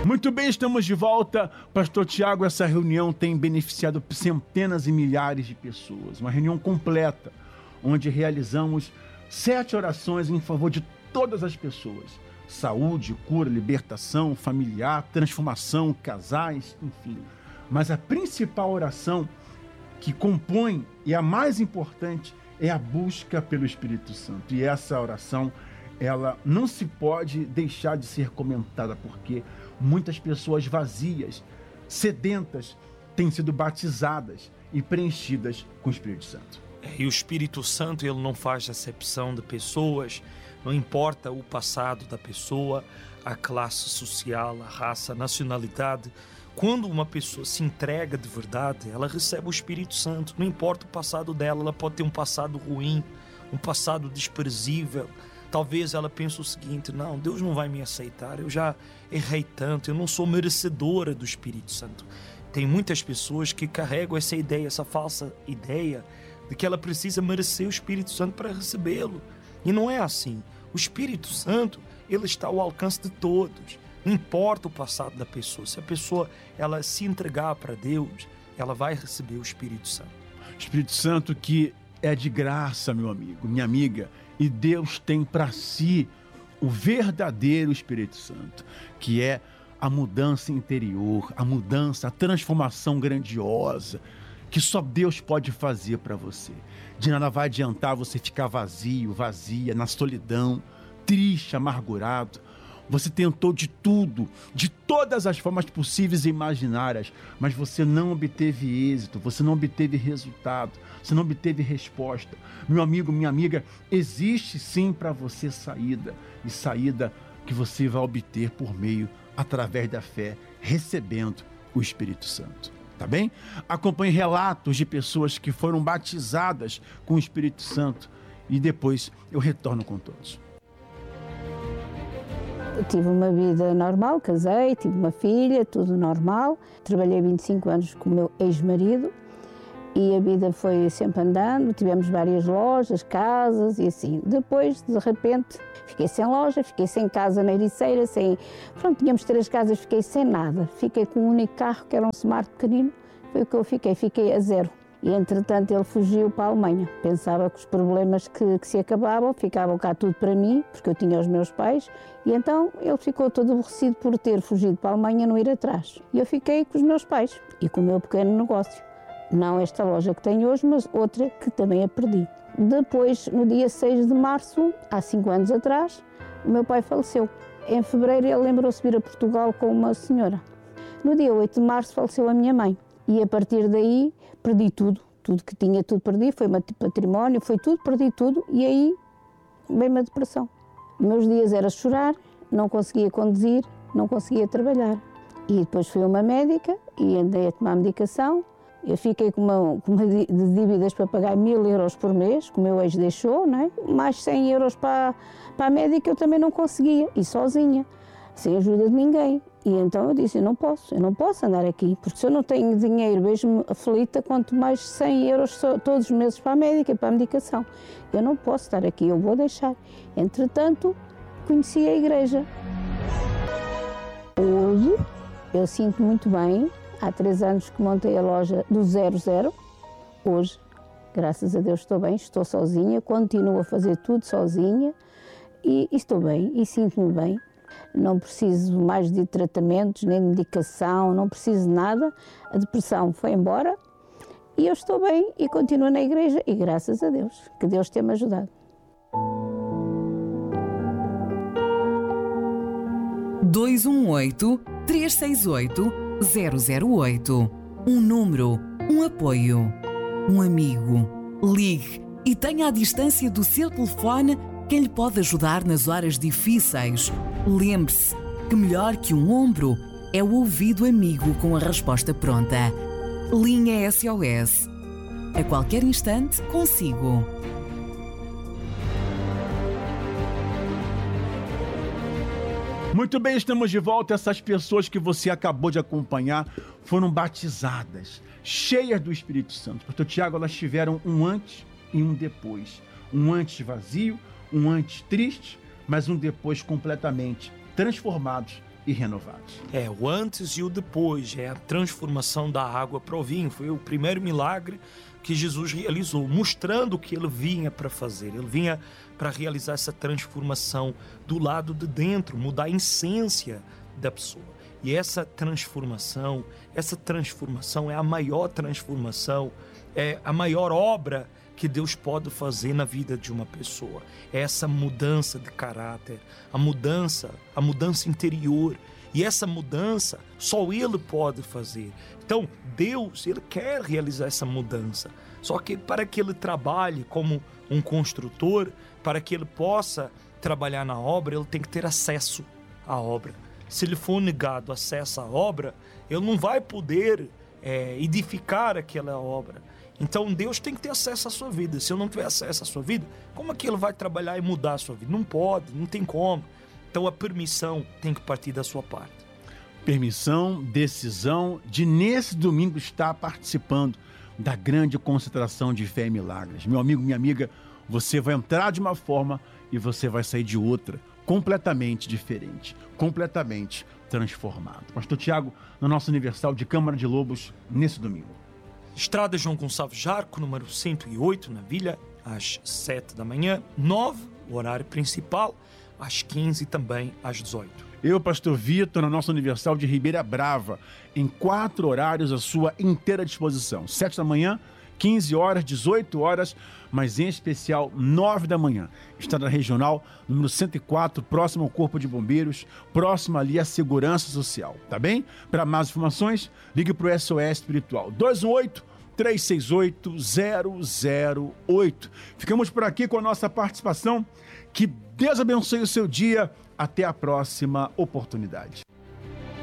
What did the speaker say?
Muito bem, estamos de volta. Pastor Tiago, essa reunião tem beneficiado centenas e milhares de pessoas. Uma reunião completa, onde realizamos 7 orações em favor de todas as pessoas. Saúde, cura, libertação, familiar, transformação, casais, enfim. Mas a principal oração que compõe e a mais importante é a busca pelo Espírito Santo. E essa oração, ela não se pode deixar de ser comentada, porque muitas pessoas vazias, sedentas, têm sido batizadas e preenchidas com o Espírito Santo. E o Espírito Santo, ele não faz acepção de pessoas, não importa o passado da pessoa, a classe social, a raça, a nacionalidade. Quando uma pessoa se entrega de verdade, ela recebe o Espírito Santo. Não importa o passado dela, ela pode ter um passado ruim, um passado desprezível. Talvez ela pense o seguinte: não, Deus não vai me aceitar, eu já errei tanto, eu não sou merecedora do Espírito Santo. Tem muitas pessoas que carregam essa ideia, essa falsa ideia de que ela precisa merecer o Espírito Santo para recebê-lo. E não é assim. O Espírito Santo, ele está ao alcance de todos. Não importa o passado da pessoa. Se a pessoa ela se entregar para Deus, ela vai receber o Espírito Santo. Espírito Santo que é de graça, meu amigo, minha amiga. E Deus tem para si o verdadeiro Espírito Santo, que é a mudança interior, a mudança, a transformação grandiosa, que só Deus pode fazer para você. De nada vai adiantar você ficar vazio, vazia, na solidão, triste, amargurado. Você tentou de tudo, de todas as formas possíveis e imaginárias, mas você não obteve êxito, você não obteve resultado, você não obteve resposta. Meu amigo, minha amiga, existe sim para você saída, e saída que você vai obter por meio, através da fé, recebendo o Espírito Santo. Tá bem? Acompanhe relatos de pessoas que foram batizadas com o Espírito Santo e depois eu retorno com todos. Eu tive uma vida normal, casei, tive uma filha, tudo normal. Trabalhei 25 anos com o meu ex-marido e a vida foi sempre andando. Tivemos várias lojas, casas e assim. Depois, de repente, fiquei sem loja, fiquei sem casa na Ericeira, Pronto, tínhamos 3 casas, fiquei sem nada. Fiquei com um único carro, que era um Smart pequenino. Foi o que eu fiquei a 0. E, entretanto, ele fugiu para a Alemanha. Pensava que os problemas que se acabavam, ficavam cá tudo para mim, porque eu tinha os meus pais. E então ele ficou todo aborrecido por ter fugido para a Alemanha e não ir atrás. E eu fiquei com os meus pais e com o meu pequeno negócio. Não esta loja que tenho hoje, mas outra que também a perdi. Depois, no dia 6 de março, há 5 anos atrás, o meu pai faleceu. Em fevereiro ele lembrou-se de vir a Portugal com uma senhora. No dia 8 de março faleceu a minha mãe. E a partir daí perdi tudo que tinha, tudo perdi, foi meu património, foi tudo, perdi tudo e aí veio-me a depressão. Meus dias era chorar, não conseguia conduzir, não conseguia trabalhar. E depois fui a uma médica e andei a tomar medicação. Eu fiquei com uma de dívidas para pagar 1000 euros por mês, que o meu ex deixou, não é? Mais 100 euros para a médica eu também não conseguia, e sozinha, sem ajuda de ninguém. E então eu disse, eu não posso andar aqui, porque se eu não tenho dinheiro, vejo-me aflita, quanto mais 100 euros todos os meses para a médica, para a medicação. Eu não posso estar aqui, eu vou deixar. Entretanto, conheci a igreja. Hoje, eu sinto muito bem, há 3 anos que montei a loja do 00. Hoje, graças a Deus, estou bem, estou sozinha, continuo a fazer tudo sozinha e estou bem e sinto-me bem. Não preciso mais de tratamentos, nem de medicação, não preciso de nada. A depressão foi embora e eu estou bem e continuo na igreja e graças a Deus, que Deus tem-me ajudado. 218-368-008. Um número, um apoio, um amigo. Ligue e tenha à distância do seu telefone quem lhe pode ajudar nas horas difíceis. Lembre-se que melhor que um ombro é o ouvido amigo com a resposta pronta. Linha SOS. A qualquer instante, consigo. Muito bem, estamos de volta. Essas pessoas que você acabou de acompanhar foram batizadas, cheias do Espírito Santo. Pastor Tiago, elas tiveram um antes e um depois. Um antes vazio, um antes triste, mas um depois completamente transformados e renovados. O antes e o depois, a transformação da água para o vinho. Foi o primeiro milagre que Jesus realizou, mostrando o que ele vinha para fazer. Ele vinha para realizar essa transformação do lado de dentro, mudar a essência da pessoa. E essa transformação é a maior transformação, é a maior obra que Deus pode fazer na vida de uma pessoa. É essa mudança de caráter, a mudança interior. E essa mudança só Ele pode fazer. Então, Deus, Ele quer realizar essa mudança. Só que para que Ele trabalhe como um construtor, para que Ele possa trabalhar na obra, Ele tem que ter acesso à obra. Se Ele for negado acesso à obra, Ele não vai poder edificar aquela obra. Então, Deus tem que ter acesso à sua vida. Se Ele não tiver acesso à sua vida, como é que Ele vai trabalhar e mudar a sua vida? Não pode, não tem como. Então a permissão tem que partir da sua parte. Permissão, decisão de nesse domingo estar participando da grande concentração de fé e milagres. Meu amigo, minha amiga, você vai entrar de uma forma e você vai sair de outra, completamente diferente, completamente transformado. Pastor Tiago, no nosso Universal de Câmara de Lobos, nesse domingo. Estrada João Gonçalves Jarco, número 108, na Vila, às 7 da manhã, 9, o horário principal, às 15 e também às 18. Eu, Pastor Vitor, na nossa Universal de Ribeira Brava, em 4 horários à sua inteira disposição. 7 da manhã, 15 horas, 18 horas, mas em especial 9 da manhã. Estrada Regional, número 104, próximo ao Corpo de Bombeiros, próximo ali à Segurança Social, tá bem? Para mais informações, ligue para o SOS Espiritual, 218-368-008. Ficamos por aqui com a nossa participação. Que Deus abençoe o seu dia. Até a próxima oportunidade.